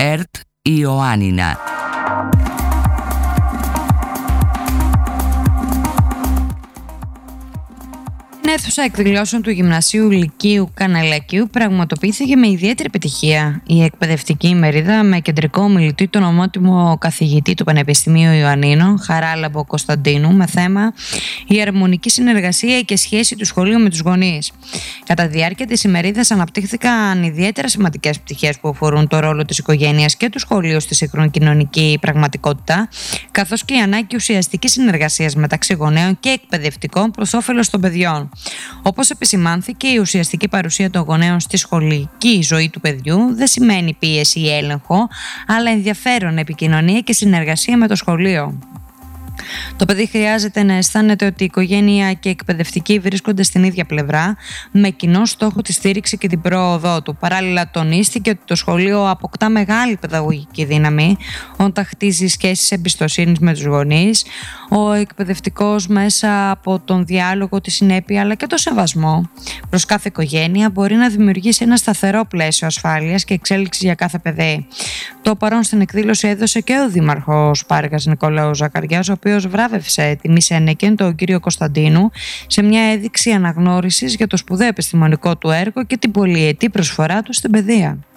ΕΡΤ Ιωάννινα. Στην αίθουσα εκδηλώσεων του Γυμνασίου Λυκείου Καναλακίου πραγματοποιήθηκε με ιδιαίτερη επιτυχία η εκπαιδευτική ημερίδα με κεντρικό ομιλητή τον ομότιμο καθηγητή του Πανεπιστημίου Ιωαννίνων, Χαράλαμπο Κωνσταντίνου, με θέμα η αρμονική συνεργασία και σχέση του σχολείου με τους γονείς. Κατά τη διάρκεια της ημερίδας αναπτύχθηκαν ιδιαίτερα σημαντικές πτυχές που αφορούν το ρόλο της οικογένειας και του σχολείου στη σύγχρονη κοινωνική πραγματικότητα, καθώς και η ανάγκη ουσιαστικής συνεργασίας μεταξύ γονέων και εκπαιδευτικών προς όφελος των παιδιών. Όπως επισημάνθηκε, η ουσιαστική παρουσία των γονέων στη σχολική ζωή του παιδιού δεν σημαίνει πίεση ή έλεγχο, αλλά ενδιαφέρον, επικοινωνία και συνεργασία με το σχολείο. Το παιδί χρειάζεται να αισθάνεται ότι η οικογένεια και οι εκπαιδευτικοί βρίσκονται στην ίδια πλευρά, με κοινό στόχο τη στήριξη και την πρόοδό του. Παράλληλα, τονίστηκε ότι το σχολείο αποκτά μεγάλη παιδαγωγική δύναμη όταν χτίζει σχέσεις εμπιστοσύνης με τους γονείς, ο εκπαιδευτικός μέσα από τον διάλογο, τη συνέπεια αλλά και το σεβασμό προς κάθε οικογένεια μπορεί να δημιουργήσει ένα σταθερό πλαίσιο ασφάλειας και εξέλιξης για κάθε παιδί. Το παρόν στην εκδήλωση έδωσε και ο Δήμαρχος Πάργας Νικολάου Ζακαριάς, ο οποίος βράβευσε τιμή Σένεκεν τον κύριο Κωνσταντίνου σε μια έδειξη αναγνώρισης για το σπουδαίο επιστημονικό του έργο και την πολυετή προσφορά του στην παιδεία.